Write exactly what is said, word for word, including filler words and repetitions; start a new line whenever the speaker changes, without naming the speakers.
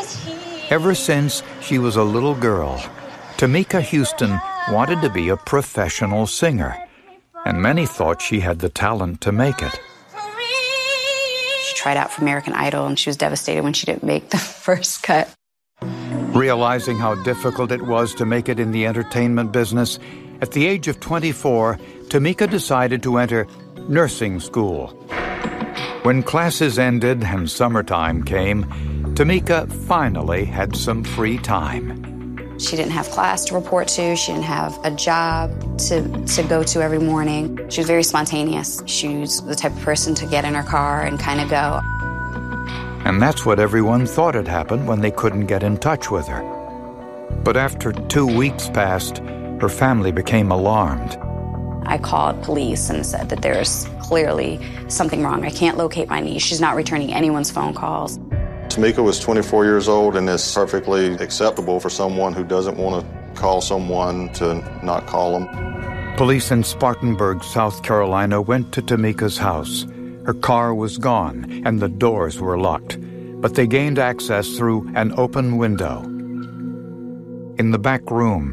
Ever since she was a little girl, Tamika Houston wanted to be a professional singer, and many thought she had the talent to make it.
She tried out for American Idol, and she was devastated when she didn't make the first cut.
Realizing how difficult it was to make it in the entertainment business, at the age of twenty-four, Tamika decided to enter nursing school. When classes ended and summertime came, Tamika finally had some free time.
She didn't have class to report to. She didn't have a job to, to go to every morning. She was very spontaneous. She was the type of person to get in her car and kind of go.
And that's what everyone thought had happened when they couldn't get in touch with her. But after two weeks passed, her family became alarmed.
I called police and said that there's clearly something wrong. I can't locate my niece. She's not returning anyone's phone calls.
Tamika was twenty-four years old, and it's perfectly acceptable for someone who doesn't want to call someone to not call them.
Police in Spartanburg, South Carolina, went to Tamika's house. Her car was gone, and the doors were locked, but they gained access through an open window. In the back room,